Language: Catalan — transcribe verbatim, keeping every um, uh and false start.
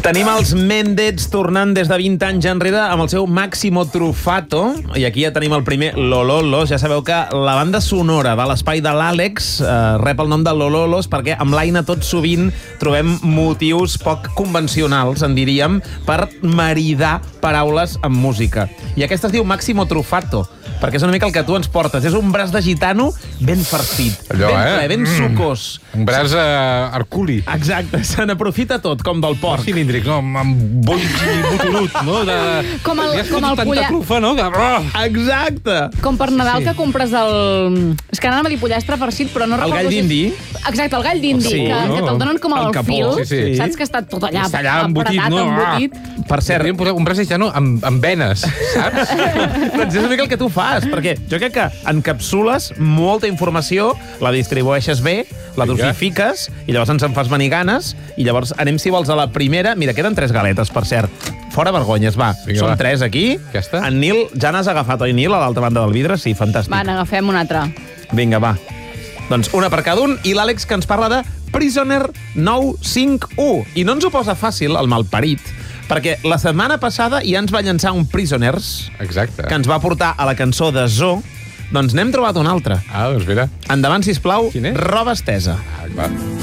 Tenim els Mendets tornant des de vint anys enrere amb el seu Máximo Trufato, i aquí ja tenim el primer Lololos. Ja sabeu que la banda sonora de l'espai de l'Àlex eh, rep el nom de Lololos perquè amb l'Aina tot sovint trobem motius poc convencionals, en diríem, per maridar paraules amb música. I aquesta es diu Máximo Trufato, perquè és una mica el que tu ens portes. És un braç de gitano ben farcit, Allò, ben eh? ple, ben sucós. Mm. Un braç uh, herculi. Exacte, se n'aprofita tot, com del porc. Cilíndric, no? Amb bolls i botonut, no? De... Com el- Li has com fotut el tanta polla- trufa, no? Que... Oh! Exacte. Com per Nadal Sí. que compres el... És que anàvem a dir pollastre farcit, però no El recordo gall si és- d'indi? Exacte, el gall d'indi, Sí, que, no? que te'l donen com El al capó, fil. sí, sí. Saps que està tot allà, Està allà embotit, apretat, no? embotit. Per cert, Podríem posar un braç de gitano amb, amb venes, saps? doncs és una mica el que tu fas, perquè jo crec que encapsules molta informació, la distribueixes bé, la Vinga. dosifiques, i llavors ens en fas venir ganes, i llavors anem, si vols, a la primera. Mira, queden tres galetes, per cert. Fora vergonyes, va. Vinga, Són va. tres aquí. Aquesta? En Nil, ja n'has agafat, oi, Nil, a l'altra banda del vidre? Sí, fantàstic. Va, n'agafem un altre. Vinga, va. Doncs una per cada un, i l'Àlex que ens parla de Prisoner nou cinc u. I no ens ho posa fàcil, el malparit, perquè la setmana passada ja ens va llançar un Prisoners, Exacte. que ens va portar a la cançó de Zoo. Doncs n'hem trobat un altre. Ah, doncs mira. Endavant, sisplau, Quin és? roba estesa. Ah, va.